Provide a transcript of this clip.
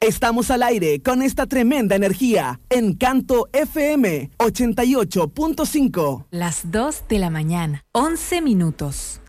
Estamos al aire con esta tremenda energía. Encanto FM 88.5. Las 2 de la mañana, 11 minutos.